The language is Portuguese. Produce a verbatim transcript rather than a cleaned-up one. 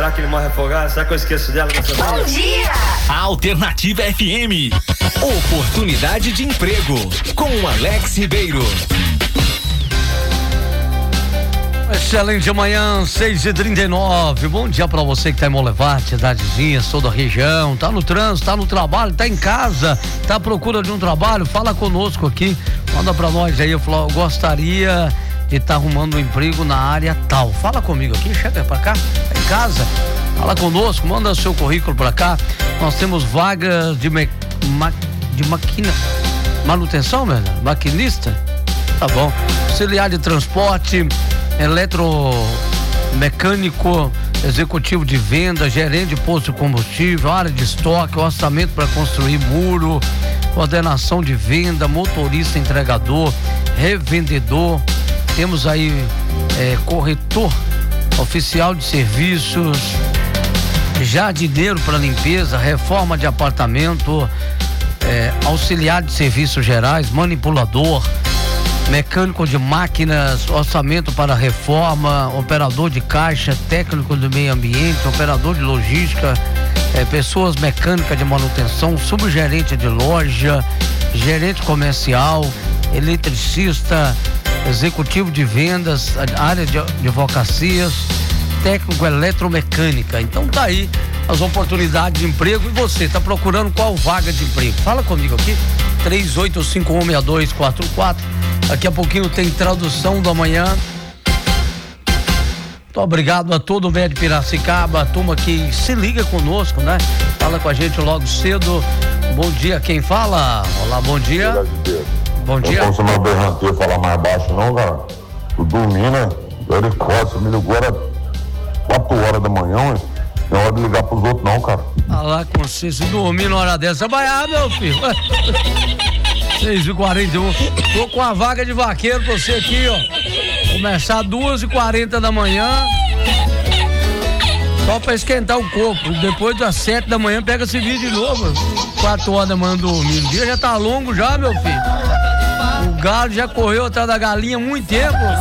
Será que ele morre afogado? Será que eu esqueço dela? Bom dia! Alternativa F M. Oportunidade de emprego com o Alex Ribeiro. Excelente manhã, seis e trinta e nove. Bom dia pra você que tá em Monlevade, cidadezinhas, toda a região, tá no trânsito, tá no trabalho, tá em casa, tá à procura de um trabalho, fala conosco aqui, manda pra nós aí, eu falo, eu gostaria de estar tá arrumando um emprego na área tal. Fala comigo aqui, chega pra cá, tá em casa, fala conosco, manda seu currículo pra cá. Nós temos vagas de, me, ma, de maquina, manutenção, né? Maquinista, tá bom, auxiliar de transporte, eletromecânico, executivo de venda, gerente de posto de combustível, área de estoque, orçamento para construir muro, coordenação de venda, motorista entregador, revendedor, temos aí é, corretor, oficial de serviços, jardineiro para limpeza, reforma de apartamento, é, auxiliar de serviços gerais, manipulador, mecânico de máquinas, orçamento para reforma, operador de caixa, técnico do meio ambiente, operador de logística, é, pessoas mecânicas de manutenção, subgerente de loja, gerente comercial, eletricista, executivo de vendas, área de advocacias, técnico eletromecânica. Então tá aí as oportunidades de emprego. E você, tá procurando qual vaga de emprego? Fala comigo aqui, três oito cinco um seis dois quatro quatro. Daqui a pouquinho tem tradução do amanhã. Muito obrigado a todo o médio Piracicaba, a turma que se liga conosco, né? Fala com a gente logo cedo. Bom dia, quem fala? Olá, bom dia. Bom dia. Não posso me berranteiro falar mais baixo não, cara. Tô dormindo, ele costa, me ligou, era quatro horas da manhã, não é hora de ligar pros outros não, cara. Ah lá com você, se dormir na hora dessa, vai, ah, meu filho. seis e quarenta e um, tô com a vaga de vaqueiro pra você aqui, ó. Começar duas e quarenta da manhã, só pra esquentar o corpo. Depois das sete da manhã pega esse vídeo de novo, quatro horas da manhã dormindo. O dia já tá longo já, meu filho. O galo já correu atrás da galinha há muito tempo.